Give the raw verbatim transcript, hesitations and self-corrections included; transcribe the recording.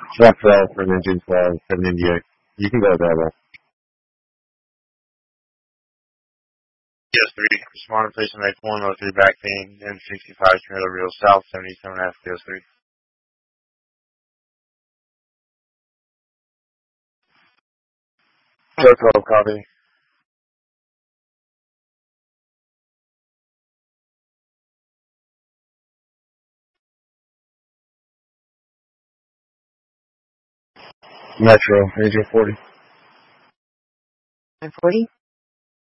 Left twelve for engine twelve, seven India. You can go double. Yes, three. Respond to place on X one, oh three back ping, N sixty-five, trailer real south, seventy-seven F, P S three. Joe twelve, copy. Metro, engine forty. nine forty.